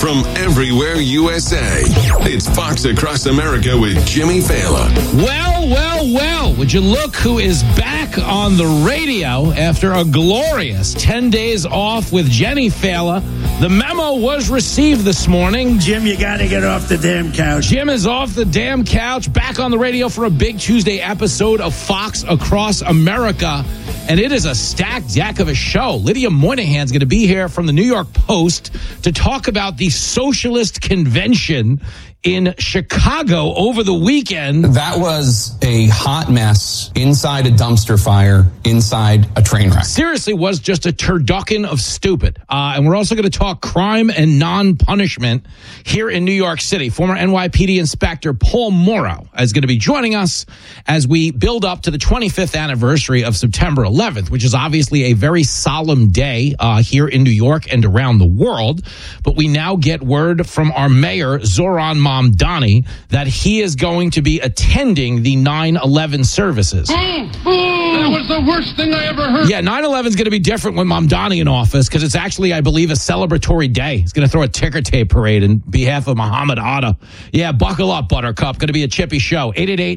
from everywhere USA. It's Fox Across America with Jimmy Fallon. Well, would you look who is back on the radio after a glorious 10 days off with Jenny Fallon. The memo was received this morning. Jim, you got to get off the damn couch. Jim is off the damn couch, back on the radio for a big Tuesday episode of Fox Across America. And it is a stacked deck of a show. Lydia Moynihan's going to be here from the New York Post to talk about the Socialist Convention in Chicago over the weekend. That was a hot mess inside a dumpster fire, inside a train wreck. Seriously, was just a turducken of stupid. And we're also going to talk crime and non-punishment here in New York City. Former NYPD Inspector Paul Mauro is going to be joining us as we build up to the 25th anniversary of September 11th, which is obviously a very solemn day here in New York and around the world. But we now get word from our mayor, Zoran Mamdani, that he is going to be attending the 9/11 services. That was the worst thing I ever heard. Yeah, 9/11 is going to be different with Mamdani in office because it's actually, I believe, a celebratory day. He's going to throw a ticker tape parade in behalf of Muhammad Atta. Yeah, buckle up, Buttercup. Going to be a chippy show.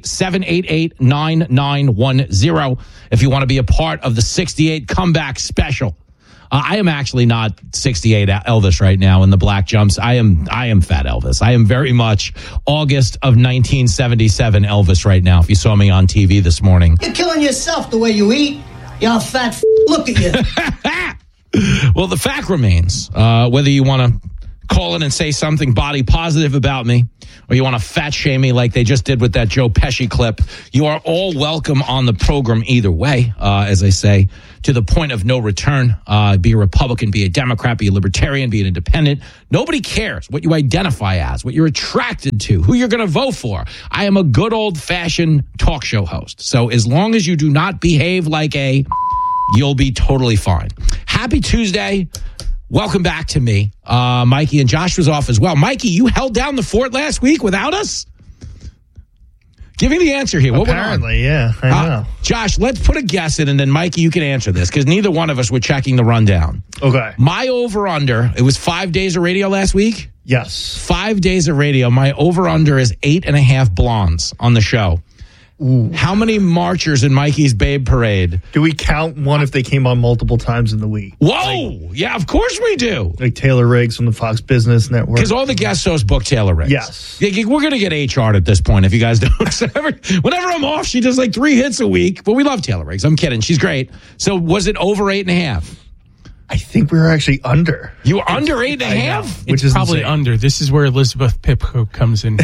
888-788-9910 if you want to be a part of the 68 comeback special. I am actually not 68 Elvis right now in the black jumps. I am fat Elvis. I am very much August of 1977 Elvis right now. If you saw me on TV this morning. You're killing yourself the way you eat. You're fat. Look at you. Well, the fact remains, whether you want to call in and say something body positive about me, or you want to fat shame me like they just did with that Joe Pesci clip, you are all welcome on the program either way, as I say, to the point of no return. Be a Republican, be a Democrat, be a Libertarian, be an Independent. Nobody cares what you identify as, what you're attracted to, who you're going to vote for. I am a good old-fashioned talk show host. So as long as you do not behave like you'll be totally fine. Happy Tuesday. Welcome back to me. Mikey and Josh was off as well. Mikey, you held down the fort last week without us? Give me the answer here. What Apparently, yeah, I know. Josh, let's put a guess in, and then Mikey, you can answer this, because neither one of us were checking the rundown. Okay. My over-under, it was 5 days of radio last week? Yes. 5 days of radio. My over-under is 8.5 blondes on the show. Ooh. How many marchers in Mikey's Babe Parade? Do we count one if they came on multiple times in the week? Whoa! Yeah, of course we do. Like Taylor Riggs from the Fox Business Network. Because all the guest hosts book Taylor Riggs. Yes. Yeah, we're going to get HR'd at this point if you guys don't. Whenever I'm off, she does like 3 hits a week. But we love Taylor Riggs. I'm kidding. She's great. So was it over 8.5? I think we were actually under. You were under 8.5? Which is probably insane. Under. This is where Elizabeth Pipko comes in.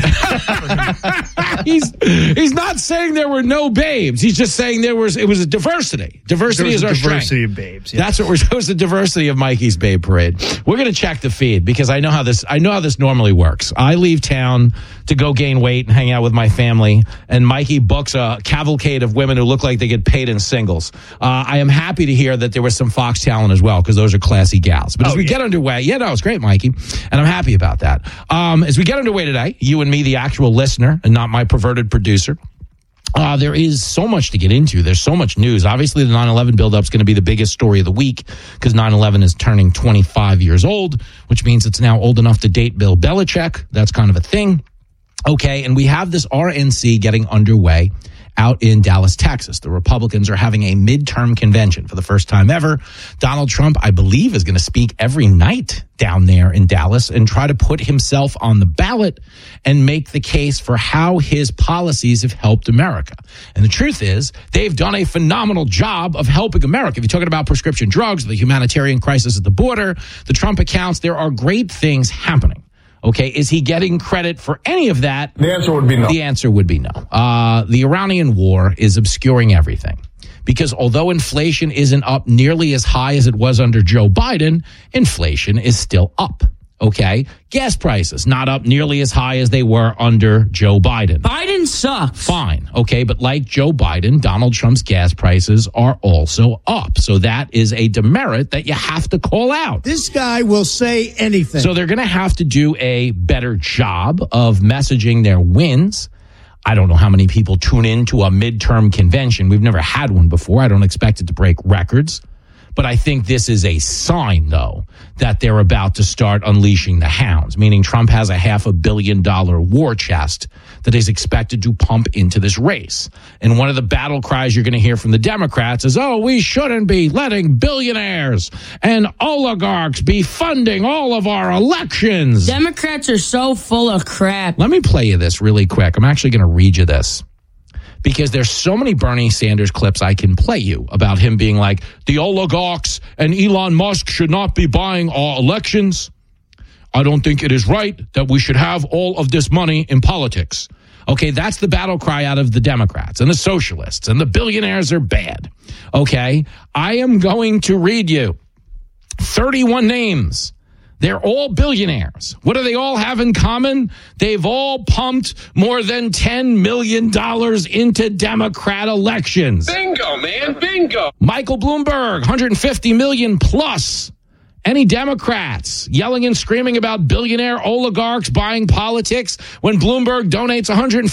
He's not saying there were no babes. He's just saying it was a diversity. Diversity is our strength. Diversity of babes. Yes. That's what it was, the diversity of Mikey's Babe Parade. We're going to check the feed because I know how this normally works. I leave town to go gain weight and hang out with my family, and Mikey books a cavalcade of women who look like they get paid in singles. I am happy to hear that there was some Fox talent as well, because those are classy gals. But as we get underway, it's great, Mikey, and I'm happy about that. As we get underway today, you and me, the actual listener, and not my perverted producer, there is so much to get into. There's so much news. Obviously, the 9/11 buildup is going to be the biggest story of the week because 9/11 is turning 25 years old, which means it's now old enough to date Bill Belichick. That's kind of a thing. Okay, and we have this RNC getting underway out in Dallas, Texas. The Republicans are having a midterm convention for the first time ever. Donald Trump, I believe, is going to speak every night down there in Dallas and try to put himself on the ballot and make the case for how his policies have helped America. And the truth is, they've done a phenomenal job of helping America. If you're talking about prescription drugs, the humanitarian crisis at the border, the Trump accounts, there are great things happening. Okay, is he getting credit for any of that? The answer would be no. The answer would be no. The Iranian war is obscuring everything. Because although inflation isn't up nearly as high as it was under Joe Biden, inflation is still up. Okay, gas prices not up nearly as high as they were under Joe Biden. Biden sucks. Fine. Okay, but like Joe Biden, Donald Trump's gas prices are also up. So that is a demerit that you have to call out. This guy will say anything. So they're going to have to do a better job of messaging their wins. I don't know how many people tune in to a midterm convention. We've never had one before. I don't expect it to break records. But I think this is a sign, though, that they're about to start unleashing the hounds, meaning Trump has a $500 million war chest that is expected to pump into this race. And one of the battle cries you're going to hear from the Democrats is, oh, we shouldn't be letting billionaires and oligarchs be funding all of our elections. Democrats are so full of crap. Let me play you this really quick. I'm actually going to read you this, because there's so many Bernie Sanders clips I can play you about him being like, the oligarchs and Elon Musk should not be buying our elections. I don't think it is right that we should have all of this money in politics. Okay, that's the battle cry out of the Democrats and the socialists, and the billionaires are bad. Okay, I am going to read you 31 names. They're all billionaires. What do they all have in common? They've all pumped more than $10 million into Democrat elections. Bingo, man, bingo. Michael Bloomberg, $150 million plus. Any Democrats yelling and screaming about billionaire oligarchs buying politics when Bloomberg donates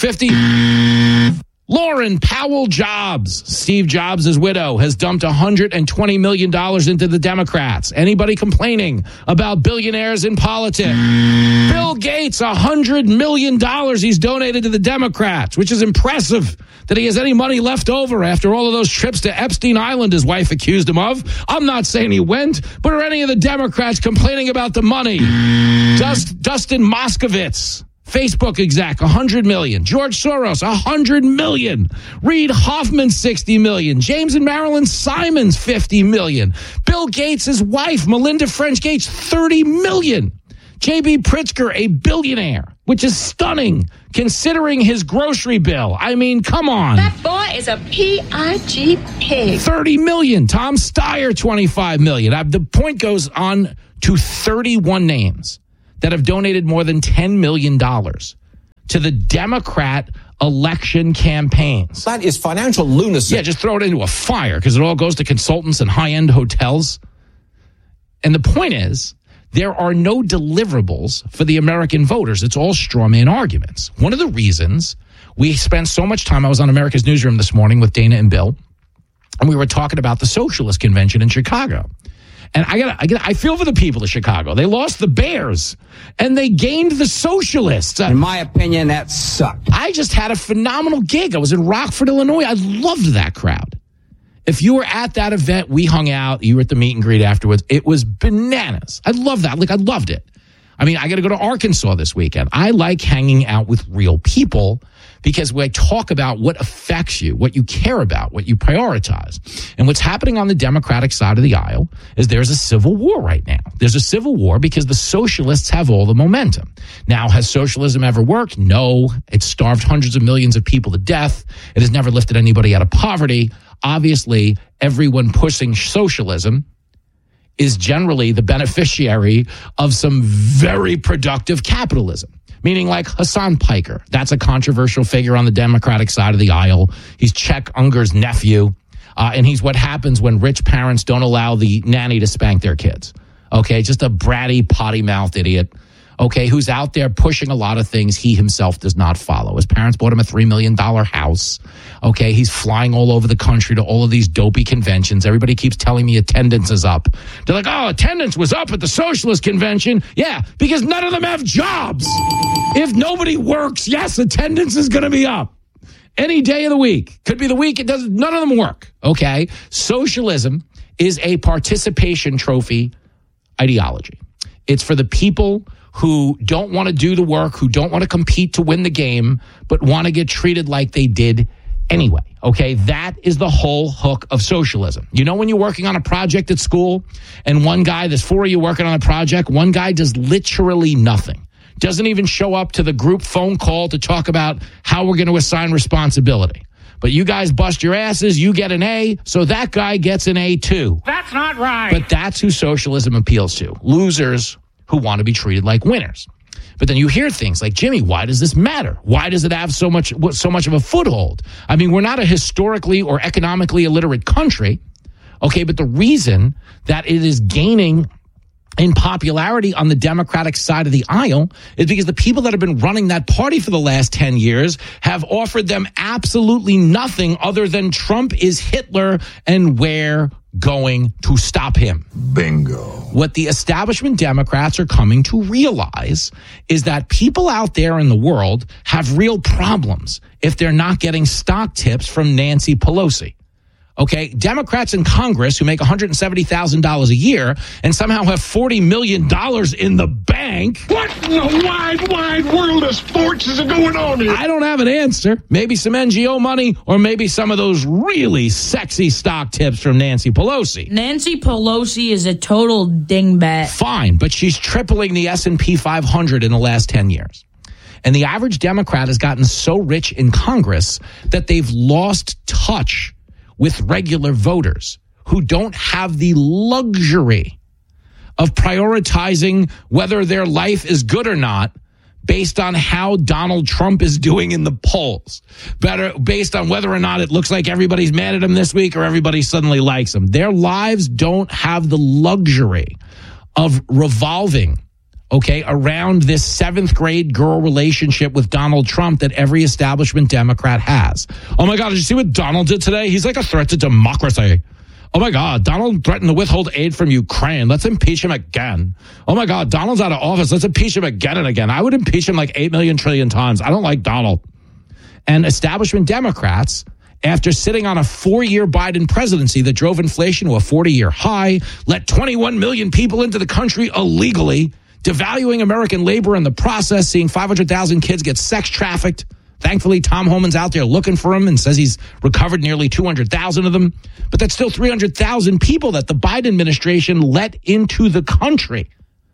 $150? Lauren Powell Jobs, Steve Jobs' widow, has dumped $120 million into the Democrats. Anybody complaining about billionaires in politics? Bill Gates, $100 million he's donated to the Democrats, which is impressive that he has any money left over after all of those trips to Epstein Island his wife accused him of. I'm not saying he went, but are any of the Democrats complaining about the money? Dustin Moskovitz, Facebook exec, $100 million. George Soros, $100 million. Reid Hoffman, $60 million. James and Marilyn Simons, $50 million. Bill Gates' wife, Melinda French Gates, $30 million. J.B. Pritzker, a billionaire, which is stunning considering his grocery bill. I mean, come on. That boy is a P.I.G. pig. $30 million. Tom Steyer, $25 million. The point goes on to 31 names that have donated more than $10 million to the Democrat election campaigns. That is financial lunacy. Yeah, just throw it into a fire because it all goes to consultants and high-end hotels. And the point is, there are no deliverables for the American voters. It's all straw man arguments. One of the reasons we spent so much time, I was on America's Newsroom this morning with Dana and Bill, and we were talking about the Socialist Convention in Chicago. And I feel for the people of Chicago. They lost the Bears, and they gained the Socialists. In my opinion, that sucked. I just had a phenomenal gig. I was in Rockford, Illinois. I loved that crowd. If you were at that event, we hung out. You were at the meet and greet afterwards. It was bananas. I love that. I loved it. I mean, I got to go to Arkansas this weekend. I like hanging out with real people because we talk about what affects you, what you care about, what you prioritize. And what's happening on the Democratic side of the aisle is there's a civil war right now. There's a civil war because the socialists have all the momentum. Now, has socialism ever worked? No. It's starved hundreds of millions of people to death. It has never lifted anybody out of poverty. Obviously, everyone pushing socialism is generally the beneficiary of some very productive capitalism. Meaning like Hassan Piker. That's a controversial figure on the Democratic side of the aisle. He's Chet Unger's nephew. And he's what happens when rich parents don't allow the nanny to spank their kids. Okay, just a bratty, potty-mouthed idiot. Okay, who's out there pushing a lot of things he himself does not follow. His parents bought him a $3 million house. Okay, he's flying all over the country to all of these dopey conventions. Everybody keeps telling me attendance is up. They're like, oh, attendance was up at the Socialist Convention. Yeah, because none of them have jobs. If nobody works, yes, attendance is going to be up. Any day of the week. Could be the week. None of them work. Okay, socialism is a participation trophy ideology. It's for the people who don't want to do the work, who don't want to compete to win the game, but want to get treated like they did anyway. Okay, that is the whole hook of socialism. You know when you're working on a project at school and one guy, there's four of you working on a project, one guy does literally nothing. Doesn't even show up to the group phone call to talk about how we're going to assign responsibility. But you guys bust your asses, you get an A, so that guy gets an A too. That's not right. But that's who socialism appeals to. Losers who want to be treated like winners. But then you hear things like, Jimmy, why does this matter? Why does it have so much of a foothold? I mean, we're not a historically or economically illiterate country, okay, but the reason that it is gaining in popularity on the Democratic side of the aisle is because the people that have been running that party for the last 10 years have offered them absolutely nothing other than Trump is Hitler and wear going to stop him. Bingo. What the establishment Democrats are coming to realize is that people out there in the world have real problems if they're not getting stock tips from Nancy Pelosi. Okay, Democrats in Congress who make $170,000 a year and somehow have $40 million in the bank. What in the wide world of sports is going on here? I don't have an answer. Maybe some NGO money or maybe some of those really sexy stock tips from Nancy Pelosi. Nancy Pelosi is a total dingbat. Fine, but she's tripling the S&P 500 in the last 10 years. And the average Democrat has gotten so rich in Congress that they've lost touch with regular voters who don't have the luxury of prioritizing whether their life is good or not based on how Donald Trump is doing in the polls, based on whether or not it looks like everybody's mad at him this week or everybody suddenly likes him. Their lives don't have the luxury of revolving around this seventh grade girl relationship with Donald Trump that every establishment Democrat has. Oh my God, did you see what Donald did today? He's like a threat to democracy. Oh my God, Donald threatened to withhold aid from Ukraine. Let's impeach him again. Oh my God, Donald's out of office. Let's impeach him again and again. I would impeach him like 8 million trillion times. I don't like Donald. And establishment Democrats, after sitting on a 4-year Biden presidency that drove inflation to a 40-year high, let 21 million people into the country illegally, devaluing American labor in the process, seeing 500,000 kids get sex trafficked. Thankfully, Tom Homan's out there looking for them and says he's recovered nearly 200,000 of them. But that's still 300,000 people that the Biden administration let into the country,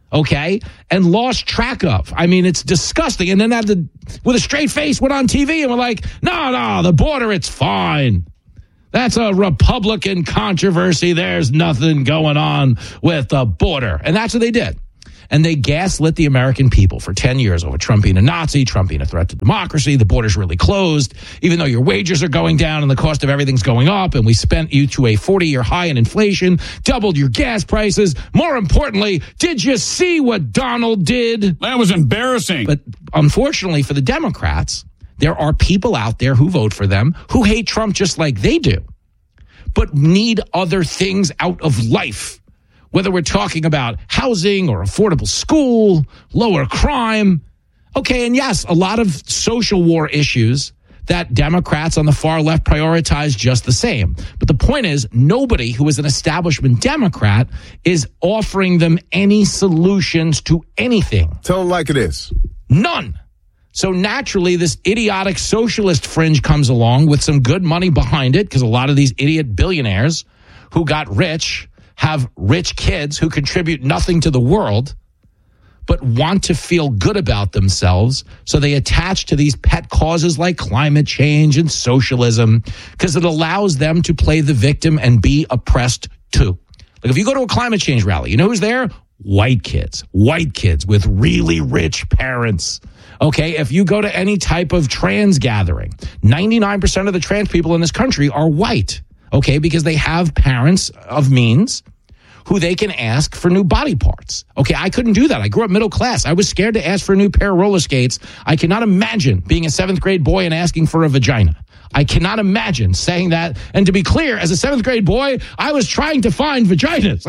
and lost track of. I mean, it's disgusting. And then with a straight face, went on TV and were like, no, the border, it's fine. That's a Republican controversy. There's nothing going on with the border. And that's what they did. And they gaslit the American people for 10 years over Trump being a Nazi, Trump being a threat to democracy. The border's really closed, even though your wages are going down and the cost of everything's going up. And we spent you to a 40-year high in inflation, doubled your gas prices. More importantly, did you see what Donald did? That was embarrassing. But unfortunately for the Democrats, there are people out there who vote for them who hate Trump just like they do, but need other things out of life. Whether we're talking about housing or affordable school, lower crime. And yes, a lot of social war issues that Democrats on the far left prioritize just the same. But the point is, nobody who is an establishment Democrat is offering them any solutions to anything. Tell them like it is. None. So naturally, this idiotic socialist fringe comes along with some good money behind it, because a lot of these idiot billionaires who got rich have rich kids who contribute nothing to the world, but want to feel good about themselves. So they attach to these pet causes like climate change and socialism because it allows them to play the victim and be oppressed too. Like if you go to a climate change rally, you know who's there? White kids with really rich parents. If you go to any type of trans gathering, 99% of the trans people in this country are white. Because they have parents of means who they can ask for new body parts. I couldn't do that. I grew up middle class. I was scared to ask for a new pair of roller skates. I cannot imagine being a 7th grade boy and asking for a vagina. I cannot imagine saying that. And to be clear, as a 7th grade boy, I was trying to find vaginas.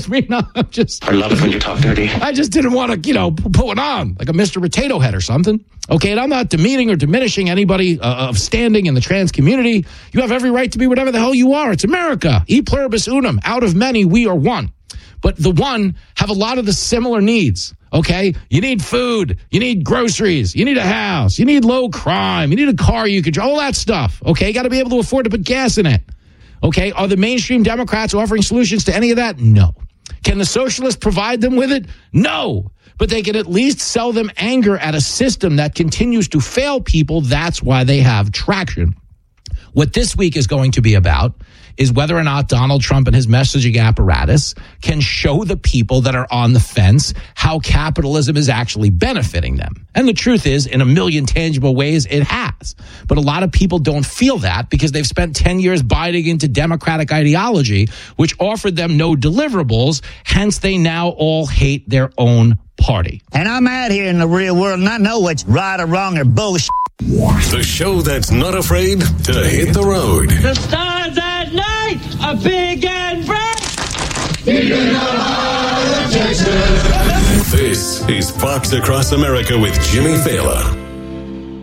I love it when you talk dirty. I just didn't want to, put one on like a Mr. Potato Head or something. And I'm not demeaning or diminishing anybody of standing in the trans community. You have every right to be whatever the hell you are. It's America. E pluribus unum. Out of many, we are one. But the one have a lot of the similar needs. You need food. You need groceries. You need a house. You need low crime. You need a car you can drive. All that stuff. You got to be able to afford to put gas in it. Are the mainstream Democrats offering solutions to any of that? No. Can the socialists provide them with it? No. But they can at least sell them anger at a system that continues to fail people. That's why they have traction. What this week is going to be about is whether or not Donald Trump and his messaging apparatus can show the people that are on the fence how capitalism is actually benefiting them. And the truth is, in a million tangible ways, it has. But a lot of people don't feel that because they've spent 10 years biting into Democratic ideology, which offered them no deliverables. Hence, they now all hate their own party. And I'm out here in the real world and I know what's right or wrong or bullshit. The show that's not afraid to hit the road. The stars are Good night, a big and bright. This is Fox Across America with Jimmy Fallon.